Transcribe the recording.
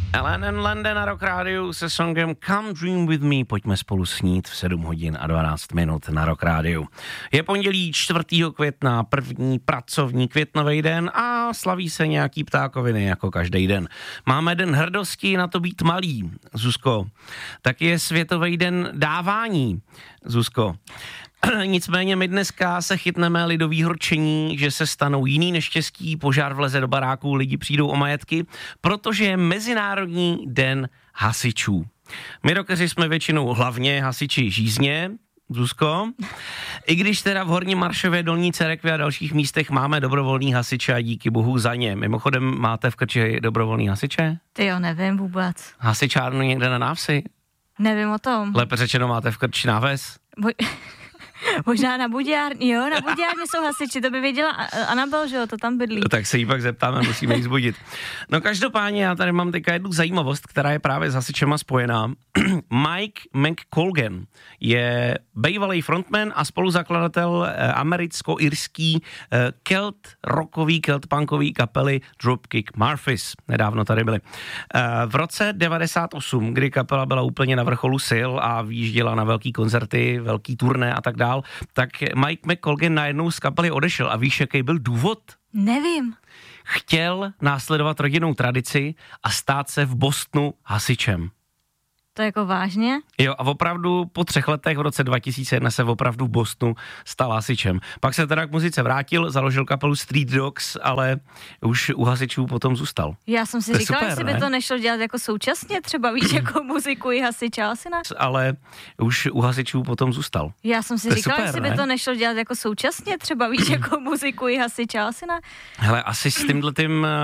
Ellen Lande na Rock Rádiu se songem Come Dream With Me. Pojďme spolu snít v 7 hodin a 12 minut na Rock Rádiu. Je pondělí 4. května, první pracovní květnový den a slaví se nějaký ptákoviny jako každý den. Máme den hrdosti na to být malý, Zuzko. Tak je světový den dávání, Zuzko. Nicméně my dneska se chytneme lidový horčení, že se stanou jiný neštěstí, požár vleze do baráků, lidi přijdou o majetky, protože je Mezinárodní den hasičů. My rockeři jsme většinou hlavně hasiči žízně, Zuzko, i když teda v Horním Maršově, Dolní Cerekvi a dalších místech máme dobrovolný hasiče a díky bohu za ně. Mimochodem, máte v Krči dobrovolný hasiče? Ty jo, nevím vůbec. Hasičárnu někde na návsi? Nevím o tom. Lépe řečeno, máte v Krči náves? Možná na Budějárně, jo, na Budějárně jsou hasiči, to by věděla Anabel, že jo, to tam bydlí. Tak se jí pak zeptáme, musíme jí zbudit. No každopádně já tady mám teďka jednu zajímavost, která je právě s hasičema spojená. Mike McColgan je bývalý frontman a spoluzakladatel americko-irský rockový, punkový kapely Dropkick Murphys. Nedávno tady byli. V roce 98, kdy kapela byla úplně na vrcholu sil a vyjížděla na velký koncerty, velký turné a tak dál, tak Mike McColgan najednou z kapely odešel a víš, jaký byl důvod? Nevím. Chtěl následovat rodinnou tradici a stát se v Bostonu hasičem. To jako vážně? Jo, a opravdu po 3 letech v roce 2001 se opravdu v Bostonu stal hasičem. Pak se teda k muzice vrátil, založil kapelu Street Dogs, ale už u hasičů potom zůstal. Já jsem si říkala, jestli by to nešlo dělat jako současně, třeba víš, jako muziku i hasiča, asi ne? Ale už u hasičů potom zůstal. Já jsem si říkala, jestli by to nešlo dělat jako současně, třeba víš, jako muziku i hasiča, asi ne? Hele, asi s tímhletým